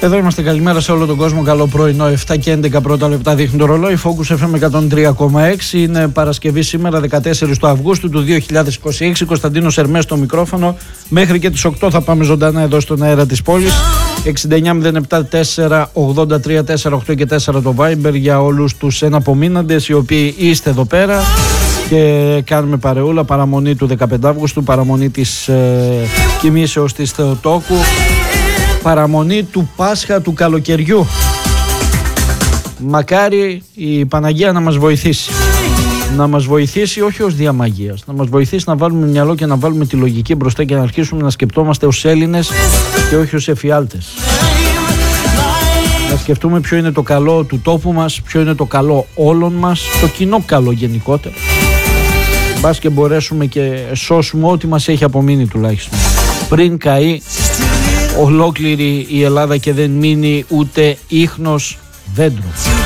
Εδώ είμαστε, καλημέρα σε όλο τον κόσμο, καλό πρωινό, 7 και 11 πρώτα λεπτά δείχνει το ρολόι, Focus FM 103,6, είναι Παρασκευή σήμερα 14 του Αυγούστου του 2026, Κωνσταντίνος Ερμές στο μικρόφωνο, μέχρι και τις 8 θα πάμε ζωντανά εδώ στον αέρα της πόλης, 6907 483 488 και 4 το Viber για όλους τους εναπομείναντες οι οποίοι είστε εδώ πέρα και κάνουμε παρεούλα, παραμονή του 15 Αυγούστου, παραμονή της κοιμήσεως της Θεοτόκου, παραμονή του Πάσχα του καλοκαιριού. Μακάρι η Παναγία να μας βοηθήσει. Να μας βοηθήσει όχι ως διαμαγείας, να μας βοηθήσει να βάλουμε μυαλό και να βάλουμε τη λογική μπροστά και να αρχίσουμε να σκεπτόμαστε ως Έλληνες και όχι ως εφιάλτες. Να σκεφτούμε ποιο είναι το καλό του τόπου μας, ποιο είναι το καλό όλων μας, το κοινό καλό γενικότερα. Μπας και μπορέσουμε και σώσουμε ό,τι μας έχει απομείνει τουλάχιστον. Πριν καεί ολόκληρη η Ελλάδα και δεν μείνει ούτε ίχνος δέντρο.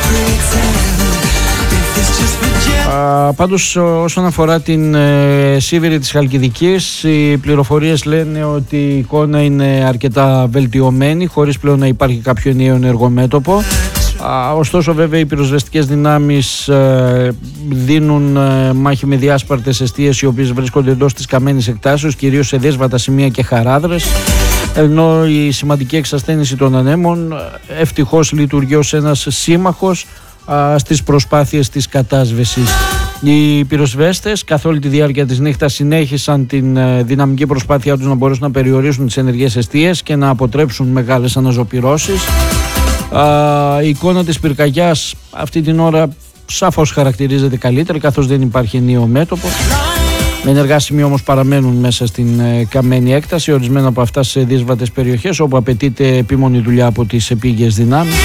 Πάντως όσον αφορά την Σίβηρη της Χαλκιδικής, οι πληροφορίες λένε ότι η εικόνα είναι αρκετά βελτιωμένη, χωρίς πλέον να υπάρχει κάποιο ενιαίο ενεργομέτωπο. Ωστόσο βέβαια οι πυροσβεστικές δυνάμεις δίνουν μάχη με διάσπαρτες εστίες οι οποίες βρίσκονται εντός της καμένης εκτάσεως, κυρίως σε δύσβατα σημεία και χαράδρες, ενώ η σημαντική εξασθένιση των ανέμων ευτυχώς λειτουργεί ως ένας σύμμαχος στις προσπάθειες της κατάσβεσης. Οι πυροσβέστες καθ' όλη τη διάρκεια της νύχτας συνέχισαν την δυναμική προσπάθειά τους να μπορέσουν να περιορίσουν τις ενεργές εστίες και να αποτρέψουν μεγάλες αναζωπυρώσεις. Η εικόνα της πυρκαγιάς αυτή την ώρα σαφώς χαρακτηρίζεται καλύτερα, καθώς δεν υπάρχει ενιαίο μέτωπο. Ενεργά σημεία όμως παραμένουν μέσα στην καμένη έκταση, ορισμένα από αυτά σε δύσβατες περιοχές όπου απαιτείται επίμονη δουλειά από τις επίγειες δυνάμεις.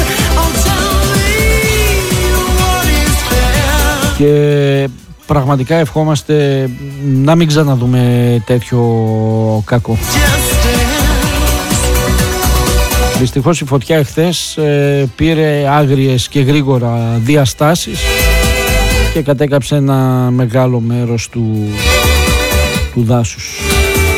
Και πραγματικά ευχόμαστε να μην ξαναδούμε τέτοιο κακό. Δυστυχώς η φωτιά εχθές πήρε άγριες και γρήγορα διαστάσεις και κατέκαψε ένα μεγάλο μέρος του δάσους.